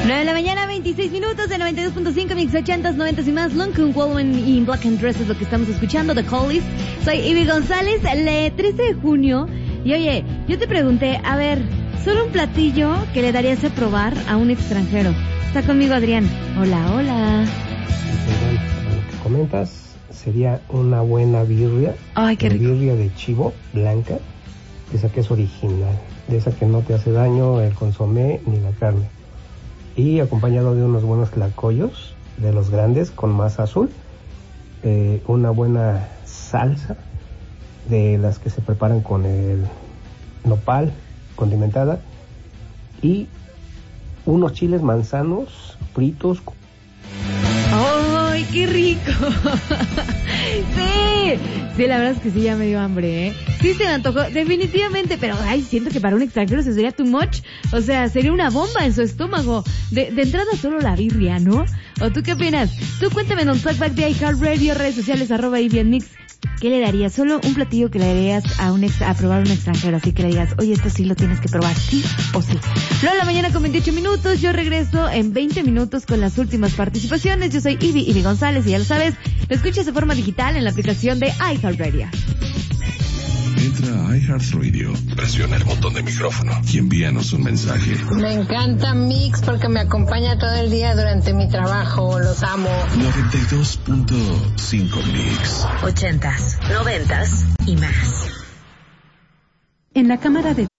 9 de la mañana, 26 minutos de 92.5, mix 80s, 90s y más. Lunken Woman y Black and Dress es lo que estamos escuchando, The Collies. Soy Ivy González, el 13 de junio. Y oye, yo te pregunté, a ver, solo un platillo que le darías a probar a un extranjero. Está conmigo Adrián. Hola, hola. Lo que comentas sería una buena birria. Ay, qué rico. Birria de chivo, blanca, esa que es original, de esa que no te hace daño el consomé ni la carne. Y acompañado de unos buenos tlacoyos, de los grandes, con masa azul, una buena salsa, de las que se preparan con el nopal, condimentada, y unos chiles manzanos fritos. ¡Ay, qué rico! Sí, la verdad es que sí, ya me dio hambre, ¿eh? Sí se me antojó, definitivamente, pero ay, siento que para un extranjero se sería too much. O sea, sería una bomba en su estómago. De entrada solo la birria, ¿no? ¿O tú qué opinas? Tú cuéntame en un talkback de iHeartRadio, redes sociales, @IBNMix. ¿Qué le darías? Solo un platillo que le darías a probar a un extranjero, así que le digas, oye, esto sí lo tienes que probar, ¿sí o sí? Luego de la mañana con 28 minutos, yo regreso en 20 minutos con las últimas participaciones. Yo soy Ivy González y ya lo sabes, lo escuchas de forma digital en la aplicación de iHeartRadio. Entra a iHeartRadio, presiona el botón de micrófono y envíanos un mensaje. Me encanta Mix porque me acompaña todo el día durante mi trabajo, los amo. 92.5 Mix. 80s, 90s y más. En la Cámara de